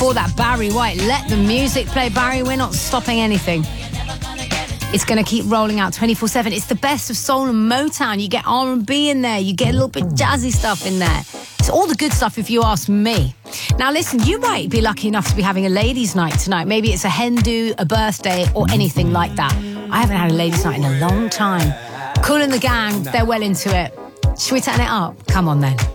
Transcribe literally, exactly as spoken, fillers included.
Before that, Barry White. Let the music play, Barry. We're not stopping anything. It's going to keep rolling out twenty-four seven. It's the best of soul and Motown. You get R and B in there. You get a little bit jazzy stuff in there. It's all the good stuff if you ask me. Now listen, you might be lucky enough to be having a ladies' night tonight. Maybe it's a hen do, a birthday, or anything like that. I haven't had a ladies' night in a long time. Kool and the Gang, they're well into it. Should we turn it up? Come on then.